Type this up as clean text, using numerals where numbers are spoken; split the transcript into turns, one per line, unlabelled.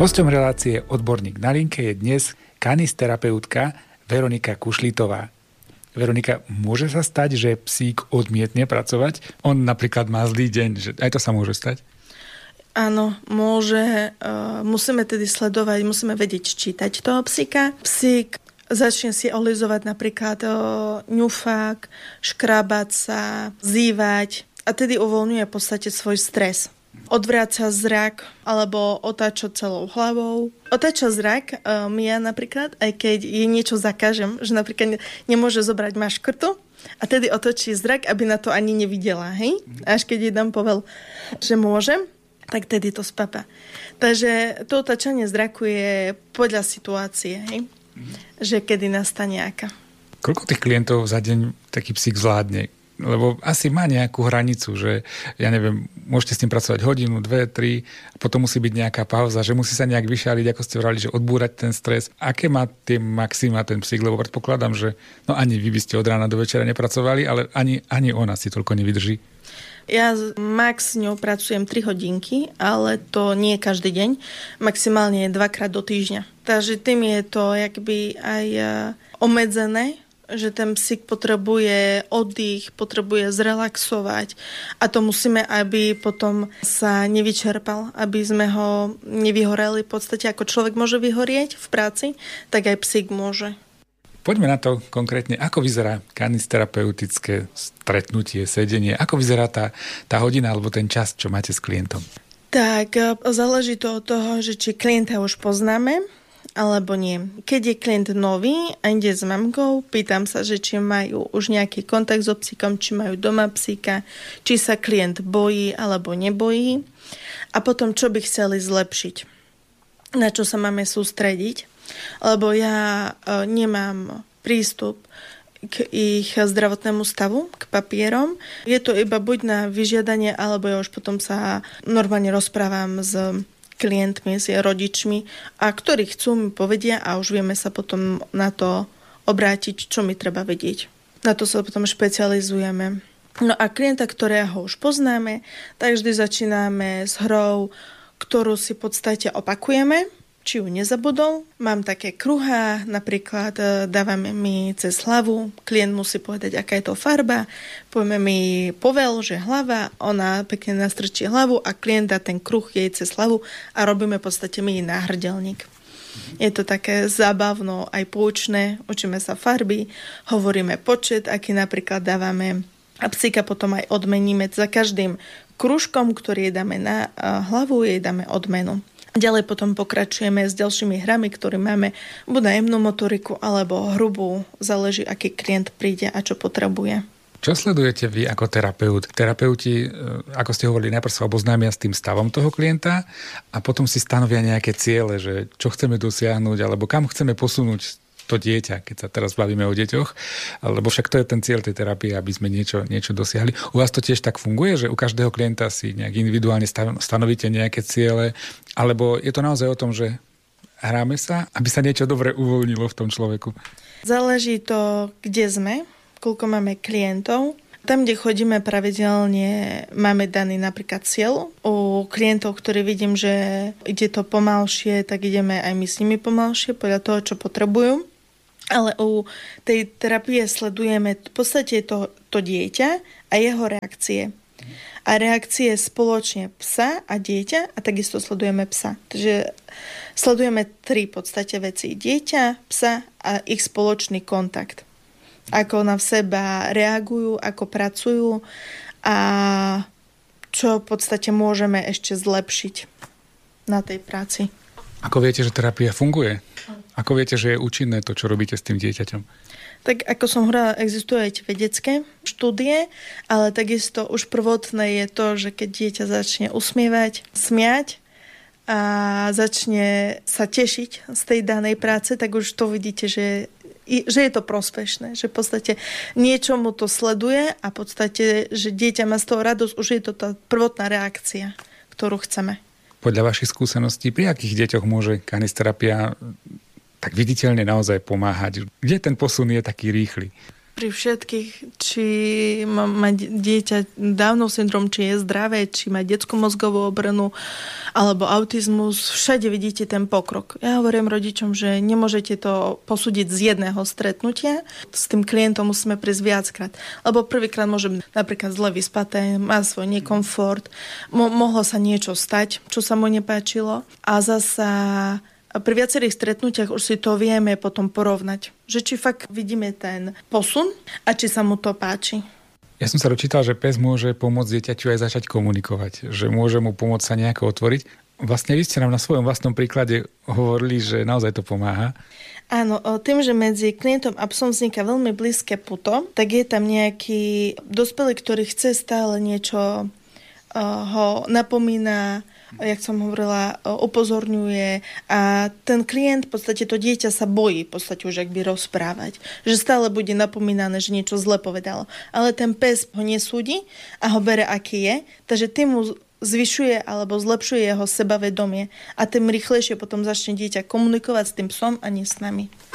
Hosťom relácie Odborník na linke je dnes kanisterapeutka Veronika Kušlitová. Veronika, môže sa stať, že psík odmietne pracovať? On napríklad má zlý deň, že aj to sa môže stať?
Áno, môže. Musíme tedy sledovať, musíme vedieť čítať toho psíka. Psík začne si olizovať napríklad ňufák, škrábať sa, zývať a tedy uvoľňuje v podstate svoj stres. Odvráca zrak alebo otáča celou hlavou. Otáča zrak ja napríklad, aj keď jej niečo zakážem, že napríklad nemôže zobrať maškrtu a tedy otočí zrak, aby na to ani nevidela. Hej? Až keď jej dám povel, že môžem, tak tedy to spapa. Takže to otáčanie zraku je podľa situácie, hej? Že kedy nastane aká.
Koľko tých klientov za deň taký psík zvládne? Lebo asi má nejakú hranicu, že ja neviem, môžete s tým pracovať hodinu, 2, 3 a potom musí byť nejaká pauza, že musí sa nejak vyšaliť, ako ste hovorili, že odbúrať ten stres. Aké má tie maxima ten psík? Lebo predpokladám, že ani vy by ste od rána do večera nepracovali, ale ani ona si toľko nevydrží.
Ja max s ňou pracujem 3 hodinky, ale to nie je každý deň. Maximálne 2-krát do týždňa. Takže tým je to jakby aj obmedzené, že ten psík potrebuje oddych, potrebuje zrelaxovať a to musíme, aby potom sa nevyčerpal, aby sme ho nevyhoreli. V podstate ako človek môže vyhorieť v práci, tak aj psík môže.
Poďme na to konkrétne, ako vyzerá kanisterapeutické stretnutie, sedenie, ako vyzerá tá hodina alebo ten čas, čo máte s klientom?
Tak, záleží to od toho, že či klienta už poznáme, alebo nie. Keď je klient nový a ide s mamkou, pýtam sa, že či majú už nejaký kontakt so psíkom, či majú doma psíka, či sa klient bojí alebo nebojí a potom, čo by chceli zlepšiť, na čo sa máme sústrediť, lebo ja nemám prístup k ich zdravotnému stavu, k papierom. Je to iba buď na vyžiadanie, alebo ja už potom sa normálne rozprávam s klientmi, s rodičmi, a ktorí chcú, mi povedia a už vieme sa potom na to obrátiť, čo mi treba vedieť. Na to sa potom špecializujeme. No a klienta, ktorého už poznáme, tak vždy začíname s hrou, ktorú si v podstate opakujeme, či ju nezabudol. Mám také kruhá, napríklad dávame mi cez hlavu, klient musí povedať, aká je to farba, povieme mi povel, že hlava, ona pekne nastrčí hlavu a klient dá ten kruh jej cez hlavu a robíme v podstate my náhrdelník. Je to také zábavno, aj poučné, učíme sa farby, hovoríme počet, aký napríklad dávame a psíka potom aj odmeníme. Za každým kružkom, ktorý jej dáme na hlavu, jej dáme odmenu. Ďalej potom pokračujeme s ďalšími hrami, ktoré máme buď na jemnú motoriku alebo hrubú, záleží, aký klient príde a čo potrebuje.
Čo sledujete vy ako terapeut? Terapeuti, ako ste hovorili, najprv sa oboznámia s tým stavom toho klienta a potom si stanovia nejaké ciele, že čo chceme dosiahnuť alebo kam chceme posunúť to dieťa, keď sa teraz bavíme o deťoch, lebo však to je ten cieľ tej terapie, aby sme niečo dosiahli. U vás to tiež tak funguje, že u každého klienta si nejak individuálne stanovíte nejaké ciele, alebo je to naozaj o tom, že hráme sa, aby sa niečo dobre uvoľnilo v tom človeku?
Záleží to, kde sme, koľko máme klientov. Tam, kde chodíme pravidelne, máme daný napríklad cieľ. U klientov, ktorí vidím, že ide to pomalšie, tak ideme aj my s nimi pomalšie, podľa toho, čo potrebujú. Ale u tej terapie sledujeme v podstate to dieťa a jeho reakcie. A reakcie spoločne psa a dieťa a takisto sledujeme psa. Takže sledujeme 3 v podstate veci. Dieťa, psa a ich spoločný kontakt. Ako na seba reagujú, ako pracujú a čo v podstate môžeme ešte zlepšiť na tej práci.
Ako viete, že terapia funguje? Ako viete, že je účinné to, čo robíte s tým dieťaťom?
Tak ako som hovorila, existujú aj vedecké štúdie, ale takisto už prvotné je to, že keď dieťa začne usmievať, smiať a začne sa tešiť z tej danej práce, tak už to vidíte, že je to prospešné, že v podstate niečo mu to sleduje a v podstate, že dieťa má z toho radosť, už je to tá prvotná reakcia, ktorú chceme.
Podľa vašich skúseností, pri akých deťoch môže kanisterapia tak viditeľne naozaj pomáhať? Kde ten posun je taký rýchly?
pri všetkých, či má dieťa Downov syndrom, či je zdravé, či má detskú mozgovú obrnu alebo autizmus, všade vidíte ten pokrok. Ja hovorím rodičom, že nemôžete to posúdiť z jedného stretnutia. S tým klientom musíme prísť viackrát. Lebo prvýkrát môže napríklad zle vyspaté, má svoj nekomfort, mohlo sa niečo stať, čo sa mu nepáčilo. A zasa pri viacerých stretnutiach už si to vieme potom porovnať. Že či fakt vidíme ten posun a či sa mu to páči.
Ja som sa dočítal, že pes môže pomôcť dieťaťu aj začať komunikovať. Že môže mu pomôcť sa nejako otvoriť. Vlastne vy ste nám na svojom vlastnom príklade hovorili, že naozaj to pomáha.
Áno, tým, že medzi klientom a psom vzniká veľmi blízke puto, tak je tam nejaký dospelý, ktorý chce stále niečo, ho napomína, jak som hovorila, upozorňuje a ten klient, v podstate to dieťa sa bojí v podstate už akby rozprávať. Že stále bude napomínané, že niečo zle povedalo. Ale ten pes ho nesúdi a ho bere, aký je, takže tým mu zvyšuje alebo zlepšuje jeho sebavedomie a tým rýchlejšie potom začne dieťa komunikovať s tým psom a nie s nami.